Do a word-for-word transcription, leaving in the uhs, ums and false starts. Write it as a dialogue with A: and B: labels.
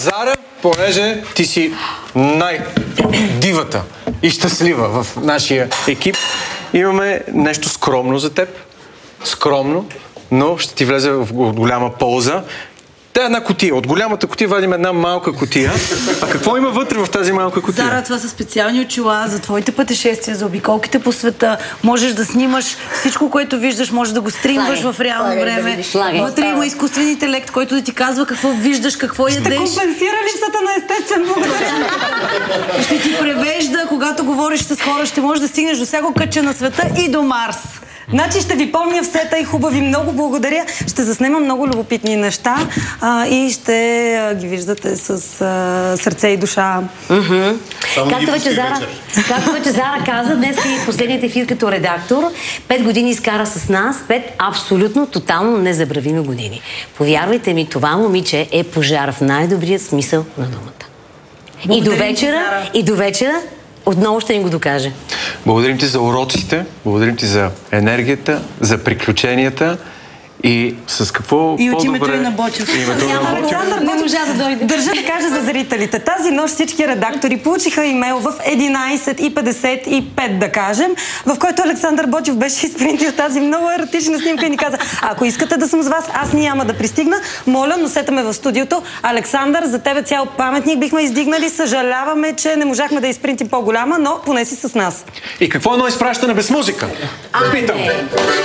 A: Зара, понеже ти си най-дивата и щастлива в нашия екип, имаме нещо скромно за теб. Скромно, но ще ти влезе в голяма полза. Та една кутия. От голямата кутия вадим една малка кутия. А какво има вътре в тази малка кутия?
B: Зара, това са специални очила за твоите пътешествия, за обиколките по света. Можеш да снимаш всичко, което виждаш, можеш да го стримваш в реално слагай, време. Слагай, вътре има изкуствен интелект, който да ти казва какво виждаш, какво ядеш.
C: Ще компенсира липсата на естествен благодарен.
B: Ще ти превежда, когато говориш с хора, ще можеш да стигнеш до всяко кътче на света и до Марс.
C: Значи ще ви помня все тъй хубави, много благодаря. Ще заснема много любопитни неща а, и ще а, ги виждате с а, сърце и душа.
D: Mm-hmm. Както, вече Зара, както вече Зара каза, днес е последният ефир като редактор. Пет години изкара с нас, пет абсолютно, тотално незабравими години. Повярвайте ми, това момиче е пожар в най-добрия смисъл на думата. И до вечера, и до вечера отново ще ни го докаже.
A: Благодарим ти за уроците, благодарим ти за енергията, за приключенията и с какво
B: и
A: по-добре...
B: от името и на Бочев.
A: Името на Бочев.
C: Не можа да дойде. Държа да кажа за зрителите. Тази нощ всички редактори получиха имейл в единайсет и петдесет и пет, да кажем, в който Александър Бочев беше изпринтил тази много еротична снимка и ни каза: ако искате да съм с вас, аз няма да пристигна. Моля, носете ме в студиото. Александър, за тебе цял паметник бихме издигнали. Съжаляваме, че не можахме да изпринтим по-голяма, но поне си с нас.
A: И какво е едно изпращане без музика? Питам.